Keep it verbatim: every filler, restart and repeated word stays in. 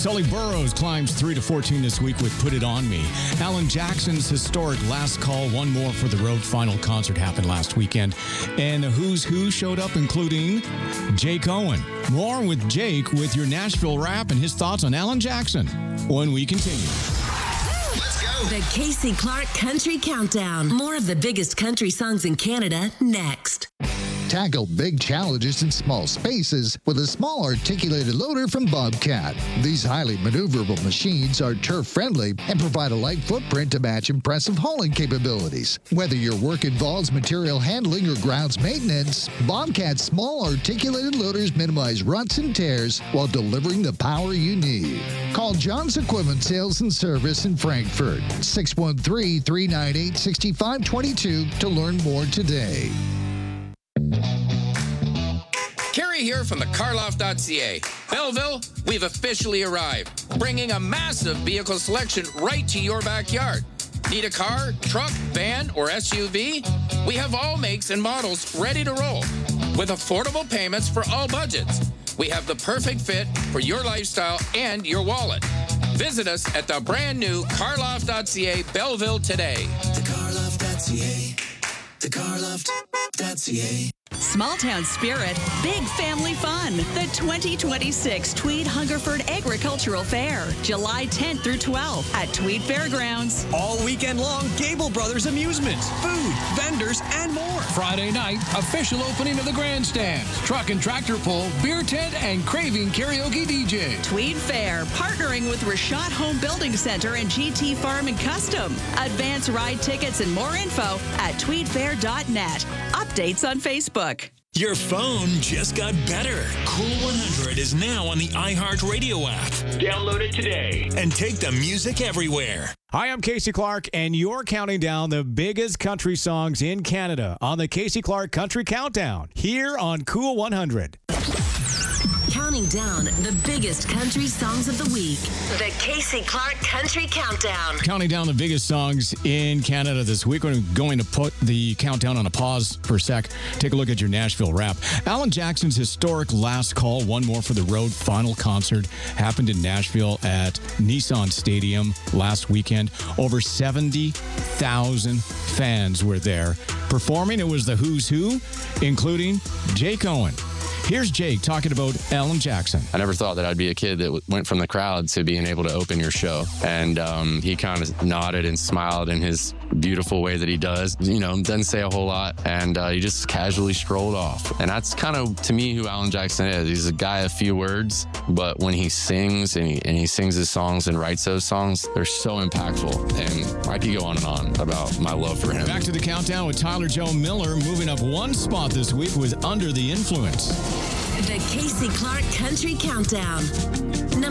Sully Burrows climbs three to fourteen this week with Put It On Me. Alan Jackson's historic Last Call, One More for the Road final concert happened last weekend. And the Who's Who showed up, including Jake Owen. More with Jake with your Nashville rap and his thoughts on Alan Jackson when we continue. Let's go. The Casey Clark Country Countdown. More of the biggest country songs in Canada next. Tackle big challenges in small spaces with a small articulated loader from Bobcat. These highly maneuverable machines are turf-friendly and provide a light footprint to match impressive hauling capabilities. Whether your work involves material handling or grounds maintenance, Bobcat's small articulated loaders minimize ruts and tears while delivering the power you need. Call John's Equipment Sales and Service in Frankfurt, six one three, three nine eight, six five two two to learn more today. Kerry here from the carloft dot c a. Belleville, we've officially arrived, bringing a massive vehicle selection right to your backyard. Need a car, truck, van, or S U V? We have all makes and models ready to roll with affordable payments for all budgets. We have the perfect fit for your lifestyle and your wallet. Visit us at the brand new carloft dot c a Belleville today. the carloft dot c a. the carloft dot c a. Small town spirit, big family fun. The twenty twenty-six Tweed Hungerford Agricultural Fair, July tenth through twelfth at Tweed Fairgrounds. All weekend long, Gable Brothers amusements, food, vendors, and more. Friday night, official opening of the grandstands, truck and tractor pull, beer tent, and Craving Karaoke D J. Tweed Fair, partnering with Rashad Home Building Center and G T Farm and Custom. Advance ride tickets and more info at tweed fair dot net. Updates on Facebook. Your phone just got better. Cool one hundred is now on the iHeartRadio app. Download it today and take the music everywhere. Hi, I'm Casey Clark, and you're counting down the biggest country songs in Canada on the Casey Clark Country Countdown here on Cool one hundred. Counting down the biggest country songs of the week. The Casey Clark Country Countdown. Counting down the biggest songs in Canada this week. We're going to put the countdown on a pause for a sec. Take a look at your Nashville rap. Alan Jackson's historic Last Call, One More for the Road final concert happened in Nashville at Nissan Stadium last weekend. Over seventy thousand fans were there performing. It was the Who's Who, including Jake Owen. Here's Jake talking about Alan Jackson. I never thought that I'd be a kid that w- went from the crowd to being able to open your show. And um, he kind of nodded and smiled in his beautiful way that he does. You know, doesn't say a whole lot. And uh, he just casually strolled off. And that's kind of, to me, who Alan Jackson is. He's a guy of few words, but when he sings and he, and he sings his songs and writes those songs, they're so impactful. And I could go on and on about my love for him. Back to the countdown with Tyler Joe Miller, moving up one spot this week with Under the Influence. The Casey Clark Country Countdown. Number